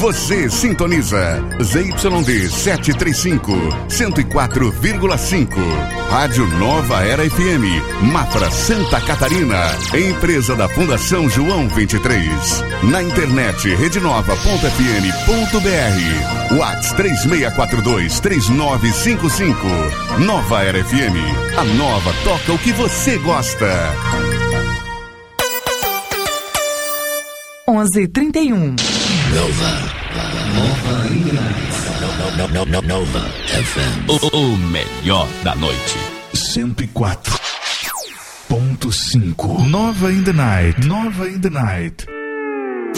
Você sintoniza ZYD 735, 104,5. Rádio Nova Era FM, Mafra, Santa Catarina. Empresa da Fundação João 23. Na internet, redenova.fm.br. WhatsApp 3642-3955. Nova Era FM. A nova toca o que você gosta. 11h31. Nova FM. O melhor da noite. 104.5. Nova in the Night. Nova in the Night.